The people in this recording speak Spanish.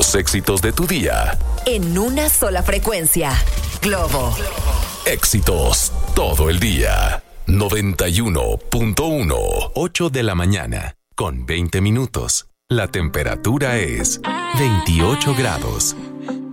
Los éxitos de tu día. En una sola frecuencia. Globo. Éxitos todo el día. 91.1. 8 de la mañana, con 20 minutos. La temperatura es 28 grados.